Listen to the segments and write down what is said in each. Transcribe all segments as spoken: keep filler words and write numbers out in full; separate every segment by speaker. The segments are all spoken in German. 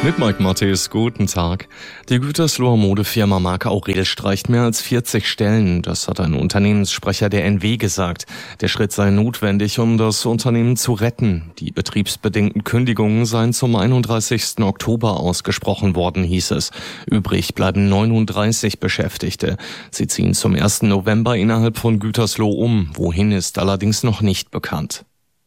Speaker 1: Mit Mike Mattis, guten Tag. Die Gütersloher Modefirma Marc Aurel streicht mehr als vierzig Stellen. Das hat ein Unternehmenssprecher der N W gesagt. Der Schritt sei notwendig, um das Unternehmen zu retten. Die betriebsbedingten Kündigungen seien zum einunddreißigsten Oktober ausgesprochen worden, hieß es. Übrig bleiben neununddreißig Beschäftigte. Sie ziehen zum ersten November innerhalb von Gütersloh um. Wohin ist allerdings noch nicht bekannt.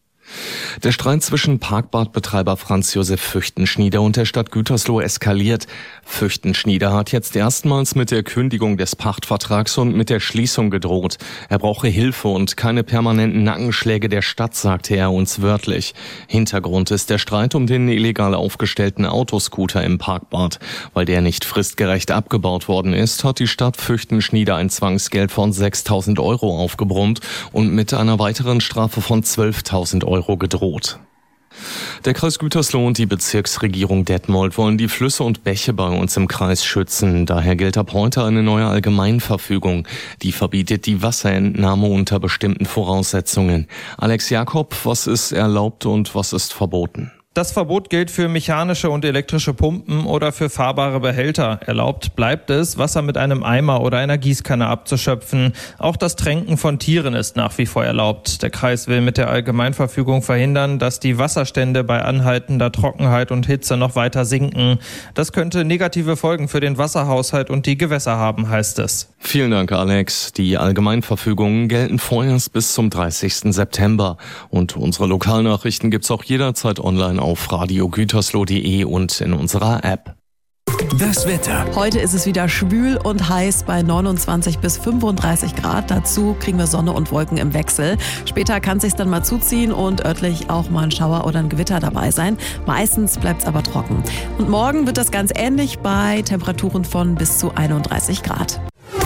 Speaker 1: Der Streit zwischen Parkbadbetreiber Franz Josef Füchtenschnieder und der Stadt Gütersloh eskaliert. Füchtenschnieder hat jetzt erstmals mit der Kündigung des Pachtvertrags und mit der Schließung gedroht. Er brauche Hilfe und keine permanenten Nackenschläge der Stadt, sagte er uns wörtlich. Hintergrund ist der Streit um den illegal aufgestellten Autoscooter im Parkbad. Weil der nicht fristgerecht abgebaut worden ist, hat die Stadt Füchtenschnieder ein Zwangsgeld von sechstausend Euro aufgebrummt und mit einer weiteren Strafe von zwölftausend Euro gedroht. Der Kreis Gütersloh und die Bezirksregierung Detmold wollen die Flüsse und Bäche bei uns im Kreis schützen. Daher gilt ab heute eine neue Allgemeinverfügung. Die verbietet die Wasserentnahme unter bestimmten Voraussetzungen. Alex Jakob, was ist erlaubt und was ist verboten?
Speaker 2: Das Verbot gilt für mechanische und elektrische Pumpen oder für fahrbare Behälter. Erlaubt bleibt es, Wasser mit einem Eimer oder einer Gießkanne abzuschöpfen. Auch das Tränken von Tieren ist nach wie vor erlaubt. Der Kreis will mit der Allgemeinverfügung verhindern, dass die Wasserstände bei anhaltender Trockenheit und Hitze noch weiter sinken. Das könnte negative Folgen für den Wasserhaushalt und die Gewässer haben, heißt es.
Speaker 1: Vielen Dank, Alex. Die Allgemeinverfügungen gelten vorerst bis zum dreißigsten September. Und unsere Lokalnachrichten gibt's auch jederzeit online auf radio gütersloh punkt de und in unserer App.
Speaker 3: Das Wetter.
Speaker 4: Heute ist es wieder schwül und heiß bei neunundzwanzig bis fünfunddreißig Grad. Dazu kriegen wir Sonne und Wolken im Wechsel. Später kann es sich dann mal zuziehen und örtlich auch mal ein Schauer oder ein Gewitter dabei sein. Meistens bleibt es aber trocken. Und morgen wird das ganz ähnlich bei Temperaturen von bis zu einunddreißig Grad.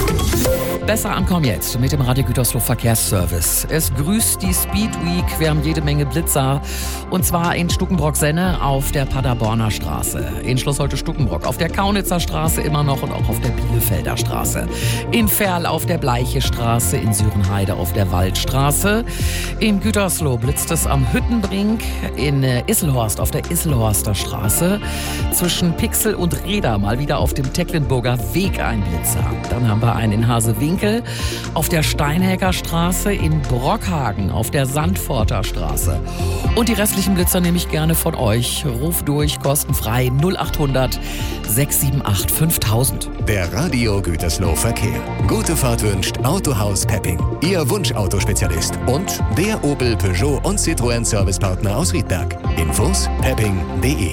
Speaker 3: Besser ankommen jetzt mit dem Radio Gütersloh Verkehrsservice. Es grüßt die Speed Week. Wir haben jede Menge Blitzer. Und zwar in Stuckenbrock-Senne auf der Paderborner Straße. In Schloss Holte-Stuckenbrock auf der Kaunitzer Straße immer noch und auch auf der Bielefelder Straße. In Verl auf der Bleiche Straße. In Sürenheide auf der Waldstraße. In Gütersloh blitzt es am Hüttenbrink. In Isselhorst auf der Isselhorster Straße. Zwischen Pixel und Reda mal wieder auf dem Tecklenburger Weg ein Blitzer. Dann haben wir einen in Hasewinkel auf der Steinhäger Straße, in Brockhagen auf der Sandforter Straße. Und die restlichen Blitzer nehme ich gerne von euch. Ruf durch, kostenfrei null achthundert sechs sieben acht fünftausend.
Speaker 5: Der Radio Gütersloh Verkehr. Gute Fahrt wünscht Autohaus Pepping. Ihr Wunschautospezialist. Und der Opel, Peugeot und Citroën Servicepartner aus Riedberg. Infos pepping punkt de.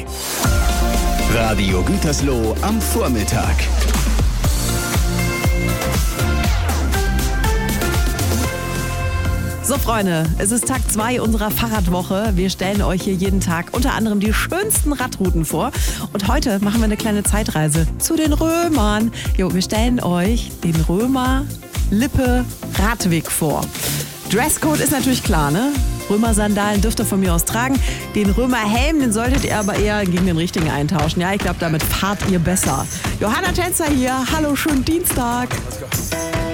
Speaker 5: Radio Gütersloh am Vormittag.
Speaker 4: So Freunde, es ist Tag zwei unserer Fahrradwoche. Wir stellen euch hier jeden Tag unter anderem die schönsten Radrouten vor. Und heute machen wir eine kleine Zeitreise zu den Römern. Jo, wir stellen euch den Römer-Lippe-Radweg vor. Dresscode ist natürlich klar, ne? Römer-Sandalen dürft ihr von mir aus tragen. Den Römer-Helm, den solltet ihr aber eher gegen den richtigen eintauschen. Ja, ich glaube, damit fahrt ihr besser. Johanna Tänzer hier. Hallo, schönen Dienstag.